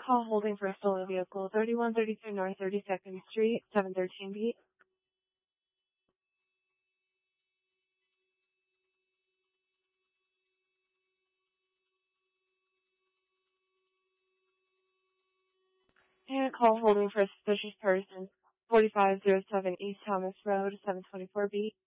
Call holding for a stolen vehicle, 3132 North 32nd Street, 713 beat. And call holding for a suspicious person, 4507 East Thomas Road, 724 beat.